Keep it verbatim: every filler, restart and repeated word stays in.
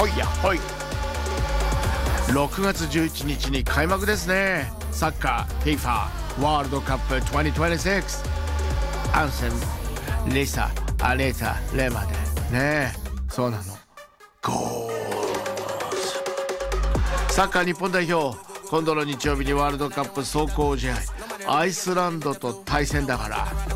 ほいやほい。ろくがつじゅういちにちに開幕ですね。サッカー FIFA ワールドカップにせんにじゅうろく。アンセムリサアレータレマでねえ、そうなの。ゴールサッカー日本代表、今度の日曜日にワールドカップ壮行試合アイスランドと対戦だから